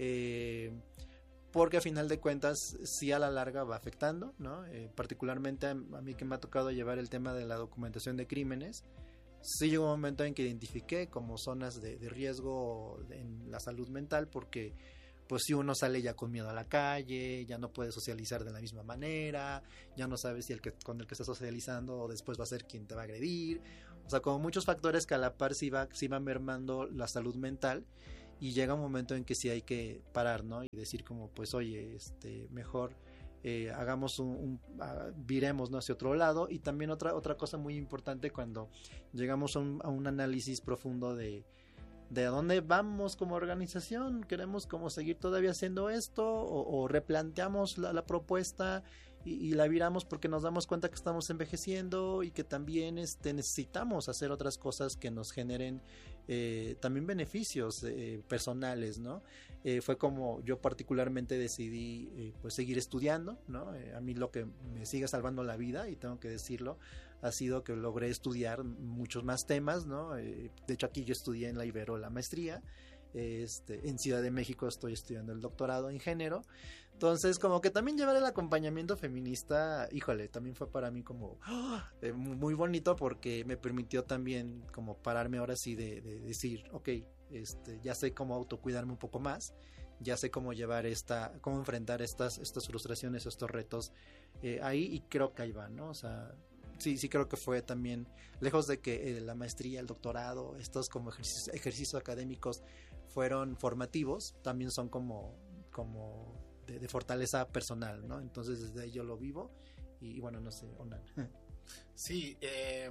Eh, porque a final de cuentas sí a la larga va afectando, ¿no? Eh, particularmente a, a mí que me ha tocado llevar el tema de la documentación de crímenes, sí llegó un momento en que identifiqué como zonas de, de riesgo en la salud mental porque pues si uno sale ya con miedo a la calle, ya no puede socializar de la misma manera, ya no sabes si el que con el que estás socializando después va a ser quien te va a agredir, o sea, como muchos factores que a la par sí, va, sí van mermando la salud mental y llega un momento en que sí hay que parar, ¿no? Y decir como, pues oye, este, mejor eh, hagamos un, un uh, viremos, ¿no? Hacia otro lado. Y también otra, otra cosa muy importante cuando llegamos a un, a un análisis profundo de de a dónde vamos como organización, queremos como seguir todavía haciendo esto o, o replanteamos la, la propuesta y, y la viramos porque nos damos cuenta que estamos envejeciendo y que también este, necesitamos hacer otras cosas que nos generen eh, también beneficios eh, personales, ¿no? Eh, fue como yo particularmente decidí eh, pues seguir estudiando, ¿no? Eh, a mí lo que me sigue salvando la vida, y tengo que decirlo, ha sido que logré estudiar muchos más temas, ¿no? Eh, de hecho aquí yo estudié en la Ibero la maestría, este, en Ciudad de México estoy estudiando el doctorado en género, entonces como que también llevar el acompañamiento feminista, híjole, también fue para mí como ¡oh! eh, muy bonito porque me permitió también como pararme ahora sí de, de decir, ok, este, ya sé cómo autocuidarme un poco más, ya sé cómo llevar esta, cómo enfrentar estas, estas frustraciones, estos retos eh, ahí, y creo que ahí va, ¿no? O sea, sí, sí creo que fue también, lejos de que eh, la maestría, el doctorado, estos como ejercicios, ejercicios académicos fueron formativos, también son como, como de, de fortaleza personal, ¿no? Entonces desde ahí yo lo vivo y, y bueno, no sé, Onan. Sí, eh,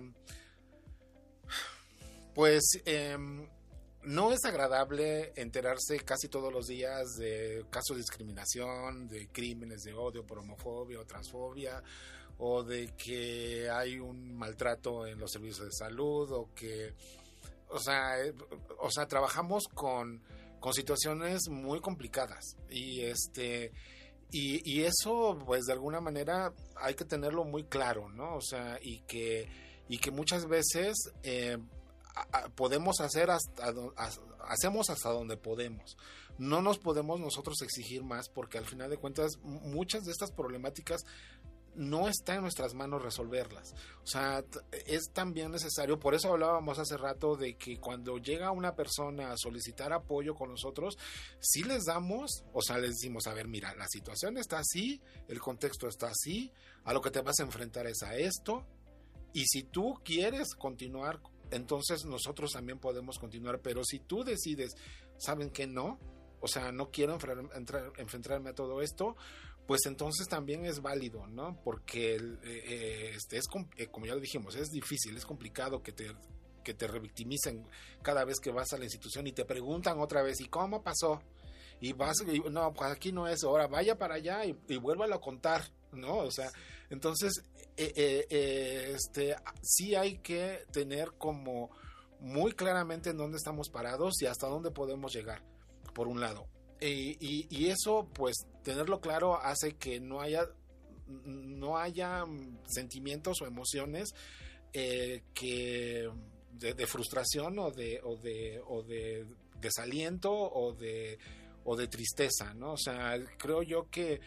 pues eh, no es agradable enterarse casi todos los días de casos de discriminación, de crímenes de odio por homofobia o transfobia, o de que hay un maltrato en los servicios de salud, o que, o sea, eh, o sea, trabajamos con, con situaciones muy complicadas y este y, y eso, pues de alguna manera hay que tenerlo muy claro, ¿no? O sea, y que y que muchas veces eh, a, a, podemos hacer hasta a, hacemos hasta donde podemos. No nos podemos nosotros exigir más porque al final de cuentas muchas de estas problemáticas no está en nuestras manos resolverlas. O sea, es también necesario, por eso hablábamos hace rato de que cuando llega una persona a solicitar apoyo con nosotros, sí les damos, o sea, les decimos, a ver, mira, la situación está así, el contexto está así, a lo que te vas a enfrentar es a esto, y si tú quieres continuar, entonces nosotros también podemos continuar, pero si tú decides, ¿saben qué no? O sea, no quiero enfrentar, entrar, enfrentarme a todo esto, pues entonces también es válido, ¿no? Porque eh, este es, eh, como ya lo dijimos, es difícil, es complicado que te, que te revictimicen cada vez que vas a la institución y te preguntan otra vez, ¿y cómo pasó? Y vas, y, no, pues aquí no es, ahora vaya para allá y, y vuélvalo a contar, ¿no? O sea, entonces, eh, eh, eh, este, sí hay que tener como muy claramente en dónde estamos parados y hasta dónde podemos llegar, por un lado. Y, y, y eso, pues, tenerlo claro hace que no haya no haya sentimientos o emociones eh, que de, de frustración o de o de o de desaliento o de o de tristeza, ¿no? O sea, creo yo que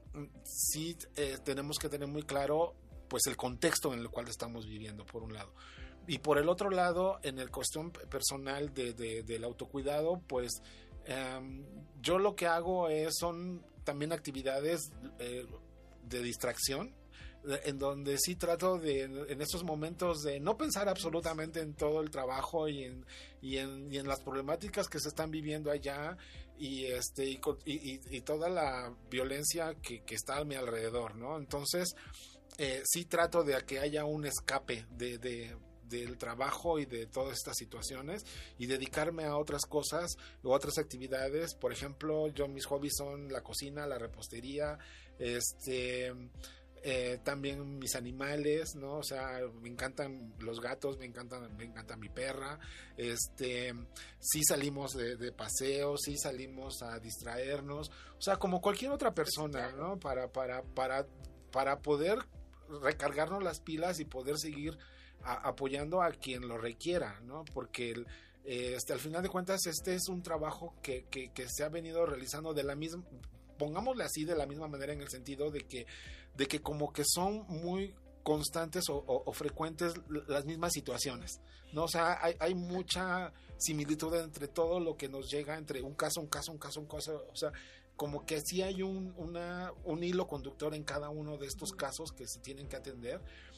sí eh, tenemos que tener muy claro, pues, el contexto en el cual estamos viviendo, por un lado. Y por el otro lado, en el cuestión personal de, de, del autocuidado, pues Um, yo lo que hago es son también actividades eh, de distracción, en donde sí trato de en estos momentos de no pensar absolutamente en todo el trabajo y en y en, y en las problemáticas que se están viviendo allá y este y, y, y toda la violencia que, que está a mi alrededor, ¿no? Entonces eh, sí trato de que haya un escape de, de del trabajo y de todas estas situaciones y dedicarme a otras cosas o otras actividades. Por ejemplo, yo mis hobbies son la cocina, la repostería, este eh, también mis animales, ¿no? O sea, me encantan los gatos, me encantan, me encanta mi perra, este, sí salimos de, de paseo, sí salimos a distraernos, o sea, como cualquier otra persona, ¿no? Para, para, para, para poder recargarnos las pilas y poder seguir a, apoyando a quien lo requiera, ¿no? Porque el, este, al final de cuentas este es un trabajo que, que, que se ha venido realizando de la misma, pongámosle así, de la misma manera, en el sentido de que, de que como que son muy constantes o, o, o frecuentes las mismas situaciones, ¿no? O sea, hay, hay mucha similitud entre todo lo que nos llega, entre un caso, un caso, un caso, un caso, o sea, como que sí hay un, una, un hilo conductor en cada uno de estos casos que se tienen que atender.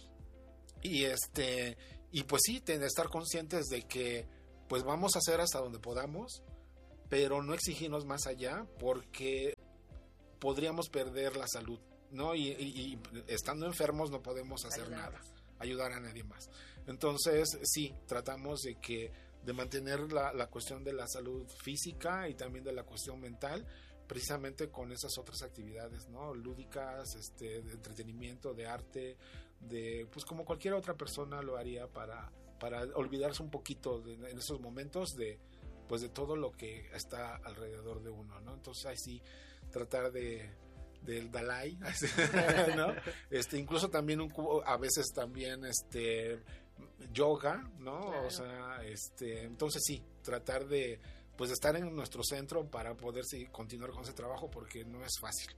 Y este, y pues sí, tener que estar conscientes de que pues vamos a hacer hasta donde podamos, pero no exigirnos más allá, porque podríamos perder la salud, ¿no? Y, y, y estando enfermos no podemos hacer ayudar nada, ayudar a nadie más. Entonces, sí, tratamos de que de mantener la, la cuestión de la salud física y también de la cuestión mental, precisamente con esas otras actividades, ¿no? Lúdicas, este, de entretenimiento, de arte, de pues como cualquier otra persona lo haría para, para olvidarse un poquito de, en esos momentos de pues de todo lo que está alrededor de uno, ¿no? Entonces ahí sí tratar de del Dalai, ¿no? Este, incluso también un, a veces también este yoga, ¿no? Claro. O sea, este, entonces sí, tratar de pues de estar en nuestro centro para poder sí, continuar con ese trabajo, porque no es fácil.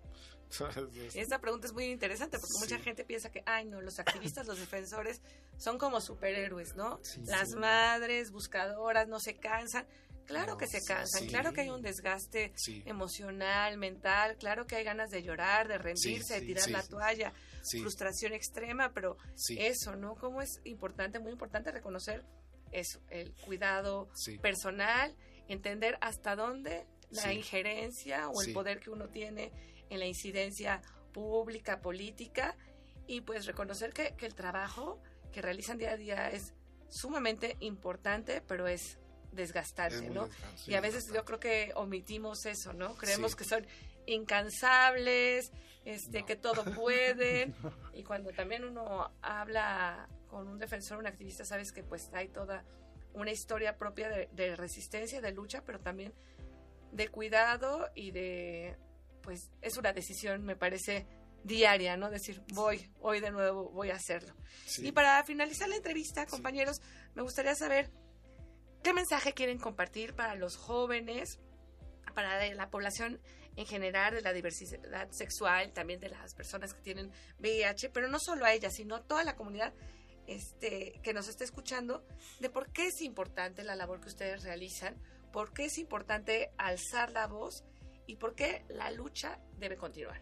Esta pregunta es muy interesante porque sí. Mucha gente piensa que, ay no, los activistas, los defensores son como superhéroes, ¿no? Sí, Las sí. madres buscadoras no se cansan. Claro no, que se cansan, sí. claro que hay un desgaste sí. emocional, mental, claro que hay ganas de llorar, de rendirse, sí, sí, de tirar sí, la toalla, sí. frustración extrema, pero sí. eso, ¿no? Como es importante, muy importante reconocer eso, el cuidado sí. personal, entender hasta dónde la sí. injerencia o el sí. poder que uno tiene en la incidencia pública, política, y pues reconocer que, que el trabajo que realizan día a día es sumamente importante, pero es desgastante, es ¿no? Desgastante, sí, y a veces yo creo que omitimos eso, ¿no? Creemos sí. que son incansables, este, no. que todo pueden, no. y cuando también uno habla con un defensor, un activista, sabes que pues hay toda una historia propia de, de resistencia, de lucha, pero también de cuidado y de, pues es una decisión, me parece, diaria, ¿no? Decir, voy, hoy de nuevo voy a hacerlo. Sí. Y para finalizar la entrevista, compañeros, sí. me gustaría saber qué mensaje quieren compartir para los jóvenes, para la población en general, de la diversidad sexual, también de las personas que tienen V I H, pero no solo a ellas, sino a toda la comunidad este, que nos está escuchando, de por qué es importante la labor que ustedes realizan, por qué es importante alzar la voz y por qué la lucha debe continuar.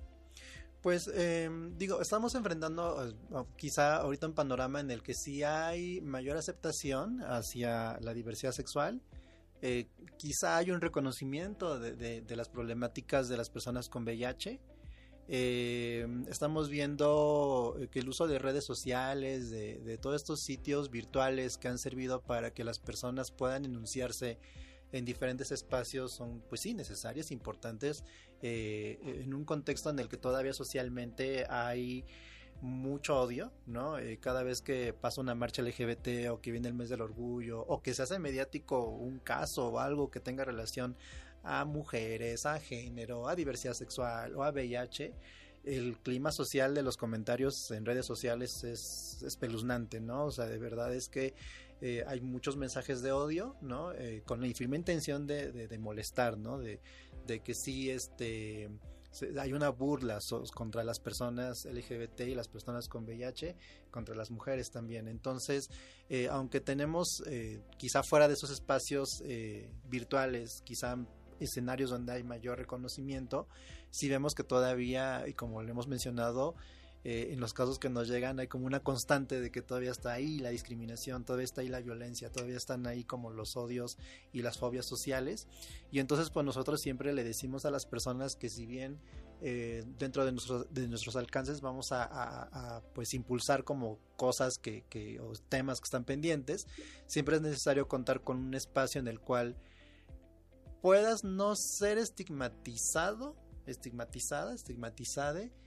Pues eh, digo, estamos enfrentando eh, quizá ahorita un panorama en el que sí hay mayor aceptación hacia la diversidad sexual, eh, quizá hay un reconocimiento de, de, de las problemáticas de las personas con V I H. Eh, estamos viendo que el uso de redes sociales, de, de todos estos sitios virtuales que han servido para que las personas puedan enunciarse en diferentes espacios son, pues sí, necesarios, importantes, eh, en un contexto en el que todavía socialmente hay mucho odio, ¿no? Eh, cada vez que pasa una marcha L G B T o que viene el mes del orgullo o que se hace mediático un caso o algo que tenga relación a mujeres, a género, a diversidad sexual o a V I H, el clima social de los comentarios en redes sociales es espeluznante, ¿no? O sea, de verdad es que eh, hay muchos mensajes de odio, ¿no? Eh, con la firme intención de, de, de molestar, ¿no? De, de que sí, este, se, hay una burla so, contra las personas L G B T y las personas con V I H, contra las mujeres también. Entonces, eh, aunque tenemos eh, quizá fuera de esos espacios eh, virtuales, quizá escenarios donde hay mayor reconocimiento, sí vemos que todavía, y como lo hemos mencionado, eh, en los casos que nos llegan hay como una constante de que todavía está ahí la discriminación, todavía está ahí la violencia, todavía están ahí como los odios y las fobias sociales, y entonces pues nosotros siempre le decimos a las personas que si bien eh, dentro de nuestros, de nuestros alcances vamos a, a, a pues impulsar como cosas que, que o temas que están pendientes, siempre es necesario contar con un espacio en el cual puedas no ser estigmatizado, estigmatizada, estigmatizade,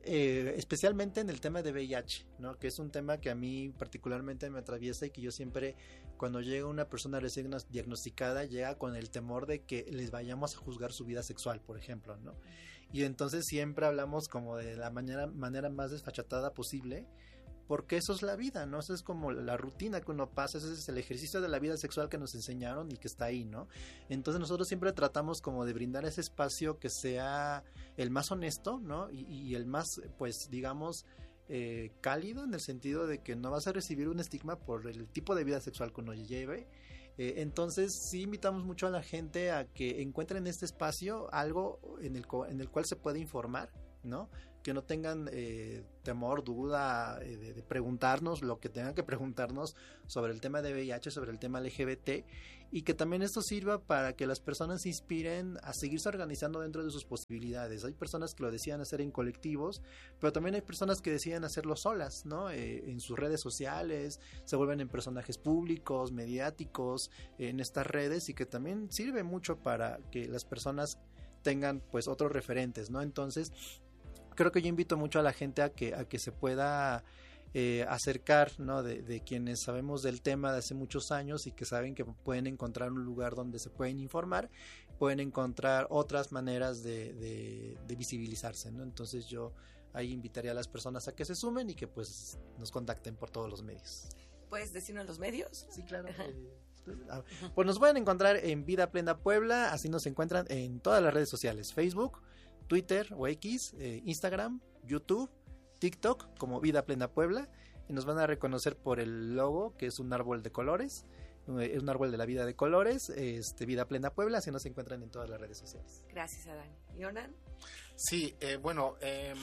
eh, especialmente en el tema de V I H, ¿no? Que es un tema que a mí particularmente me atraviesa y que yo siempre, cuando llega una persona recién diagnosticada, llega con el temor de que les vayamos a juzgar su vida sexual, por ejemplo, ¿no? Y entonces siempre hablamos como de la manera, manera más desfachatada posible, porque eso es la vida, ¿no? Eso es como la rutina que uno pasa, ese es el ejercicio de la vida sexual que nos enseñaron y que está ahí, ¿no? Entonces nosotros siempre tratamos como de brindar ese espacio que sea el más honesto, ¿no? Y, y el más, pues, digamos, eh, cálido, en el sentido de que no vas a recibir un estigma por el tipo de vida sexual que uno lleve. Eh, entonces sí invitamos mucho a la gente a que encuentren en este espacio algo en el, en el cual se puede informar, ¿no? Que no tengan eh, temor, duda eh, de, de preguntarnos lo que tengan que preguntarnos sobre el tema de V I H, sobre el tema L G B T, y que también esto sirva para que las personas se inspiren a seguirse organizando dentro de sus posibilidades. Hay personas que lo decían hacer en colectivos, pero también hay personas que deciden hacerlo solas, ¿no? Eh, en sus redes sociales, se vuelven en personajes públicos, mediáticos, eh, en estas redes, y que también sirve mucho para que las personas tengan pues otros referentes, ¿no? Entonces creo que yo invito mucho a la gente a que a que se pueda eh, acercar, ¿no? De, de quienes sabemos del tema de hace muchos años y que saben que pueden encontrar un lugar donde se pueden informar, pueden encontrar otras maneras de, de, de visibilizarse, ¿no? Entonces yo ahí invitaría a las personas a que se sumen y que pues nos contacten por todos los medios. ¿Puedes decirnos los medios? Sí, claro. Eh, pues nos pueden encontrar en Vida Plena Puebla, así nos encuentran en todas las redes sociales, Facebook, Twitter o X, eh, Instagram, YouTube, TikTok como Vida Plena Puebla, y nos van a reconocer por el logo, que es un árbol de colores, eh, es un árbol de la vida de colores, este Vida Plena Puebla, así nos encuentran en todas las redes sociales. Gracias, Adán. ¿Y Onan? Sí, eh, bueno, eh,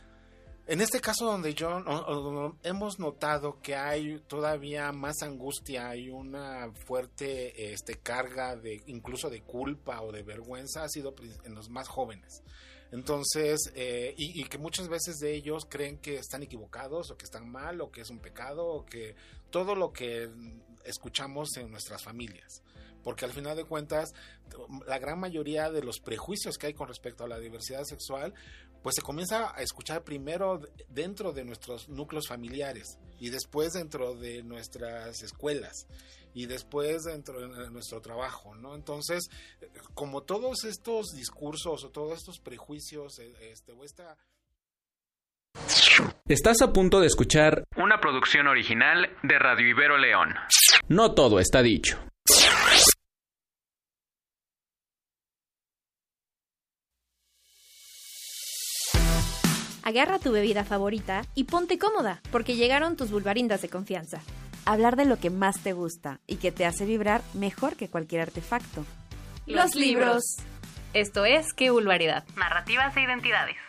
en este caso donde yo no, no, hemos notado que hay todavía más angustia, hay una fuerte este, carga de incluso de culpa o de vergüenza, ha sido en los más jóvenes. Entonces, eh, y, y que muchas veces de ellos creen que están equivocados o que están mal o que es un pecado o que todo lo que escuchamos en nuestras familias. Porque al final de cuentas, la gran mayoría de los prejuicios que hay con respecto a la diversidad sexual, pues se comienza a escuchar primero dentro de nuestros núcleos familiares y después dentro de nuestras escuelas y después dentro de nuestro trabajo, ¿no? Entonces, como todos estos discursos o todos estos prejuicios, este, o esta... Estás a punto de escuchar una producción original de Radio Ibero León. No todo está dicho. Agarra tu bebida favorita y ponte cómoda, porque llegaron tus vulvarindas de confianza. Hablar de lo que más te gusta y que te hace vibrar mejor que cualquier artefacto. Los libros. Esto es ¡Qué vulgaridad! Narrativas e identidades.